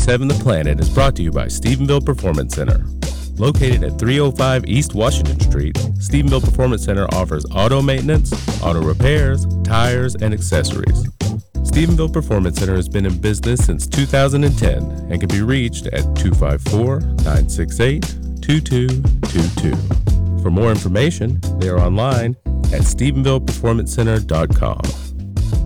Saving the Planet is brought to you by Stephenville Performance Center. Located at 305 East Washington Street, Stephenville Performance Center offers auto maintenance, auto repairs, tires, and accessories. Stephenville Performance Center has been in business since 2010 and can be reached at 254-968-2222. For more information, they are online at StephenvillePerformanceCenter.com.